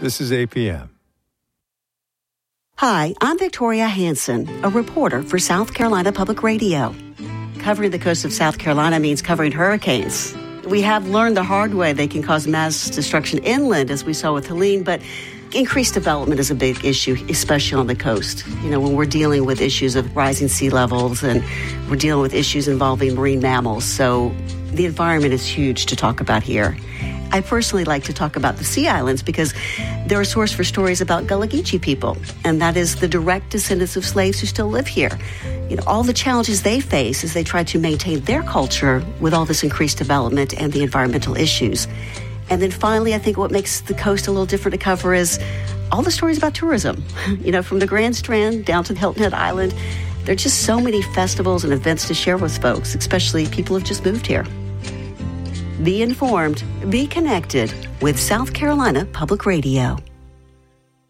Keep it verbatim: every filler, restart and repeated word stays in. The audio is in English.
This is A P M. Hi, I'm Victoria Hanson, a reporter for South Carolina Public Radio. Covering the coast of South Carolina means covering hurricanes. We have learned the hard way they can cause mass destruction inland, as we saw with Helene, but increased development is a big issue, especially on the coast. You know, when we're dealing with issues of rising sea levels and we're dealing with issues involving marine mammals. So the environment is huge to talk about here. I personally like to talk about the Sea Islands because they're a source for stories about Gullah Geechee people, and that is the direct descendants of slaves who still live here. You know, all the challenges they face as they try to maintain their culture with all this increased development and the environmental issues. And then finally, I think what makes the coast a little different to cover is all the stories about tourism. You know, from the Grand Strand down to the Hilton Head Island, there are just so many festivals and events to share with folks, especially people who've just moved here. Be informed, be connected with South Carolina Public Radio.